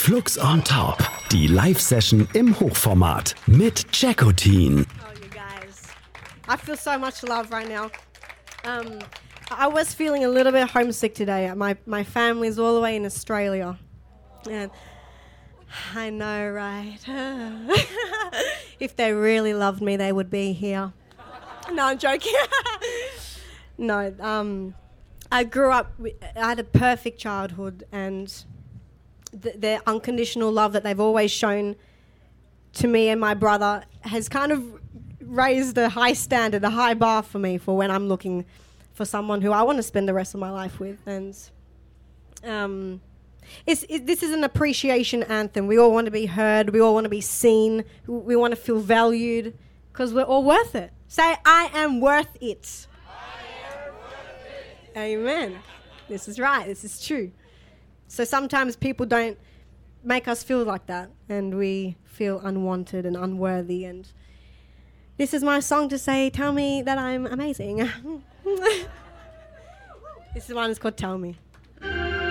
Flux on Top, die Live-Session im Hochformat mit Jackotin. Oh, you guys. I feel so much love right now. I was feeling a little bit homesick today. My family's all the way in Australia. And I know, right? If they really loved me, they would be here. No, I'm joking. No, I grew up, I had a perfect childhood, and their unconditional love that they've always shown to me and my brother has kind of raised a high standard, a high bar for me for when I'm looking for someone who I want to spend the rest of my life with. And this is an appreciation anthem. We all want to be heard. We all want to be seen. We want to feel valued because we're all worth it. Say, I am worth it. I am worth it. Amen. This is right. This is true. So sometimes people don't make us feel like that, and we feel unwanted and unworthy. And this is my song to say, tell me that I'm amazing. This one is called Tell Me.